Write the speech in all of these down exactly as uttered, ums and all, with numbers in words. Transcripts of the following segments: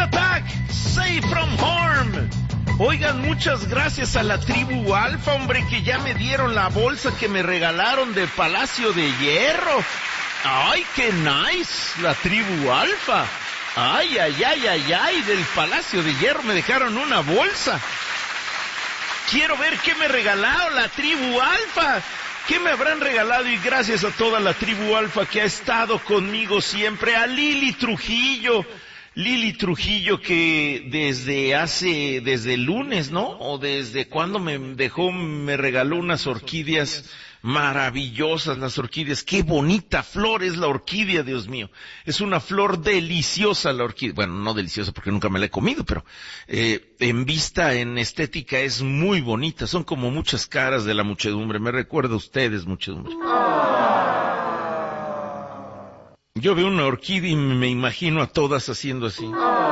Attack, Safe from Harm. Oigan, muchas gracias a la tribu Alfa, hombre, que ya me dieron la bolsa que me regalaron de Palacio de Hierro. ¡Ay, qué nice! La tribu Alfa. ¡Ay, ay, ay, ay, ay! Del Palacio de Hierro me dejaron una bolsa. Quiero ver qué me regalaron la tribu Alfa. ¿Qué me habrán regalado? Y gracias a toda la tribu Alfa que ha estado conmigo siempre. A Lili Trujillo. Lili Trujillo, que desde hace, desde el lunes, ¿no? O desde cuando me dejó, me regaló unas orquídeas maravillosas, las orquídeas. Qué bonita flor es la orquídea, Dios mío. Es una flor deliciosa la orquídea. Bueno, no deliciosa porque nunca me la he comido, pero eh, en vista, en estética es muy bonita. Son como muchas caras de la muchedumbre. Me recuerda a ustedes, muchedumbre. Yo veo una orquídea y me imagino a todas haciendo así.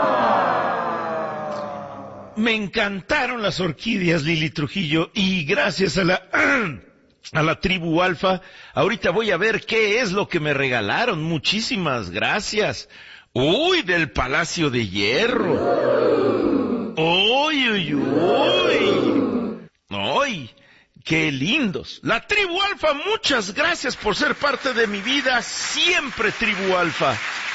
Me encantaron las orquídeas, Lili Trujillo, y gracias a la a la tribu Alfa, ahorita voy a ver qué es lo que me regalaron. Muchísimas gracias. Uy, del Palacio de Hierro. Uy, uy, uy. Uy. ¡Qué lindos! La tribu Alfa, muchas gracias por ser parte de mi vida. Siempre tribu Alfa.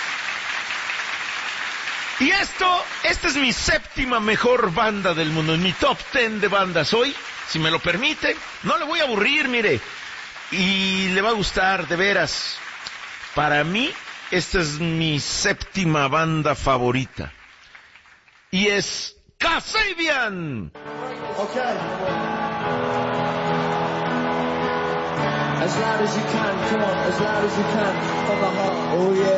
Y esto, esta es mi séptima mejor banda del mundo. En mi top ten de bandas hoy, si me lo permite. No le voy a aburrir, mire. Y le va a gustar, de veras. Para mí, esta es mi séptima banda favorita. Y es Kasabian. Okay. As loud as you can, come on, as loud as you can, from the heart, oh yeah.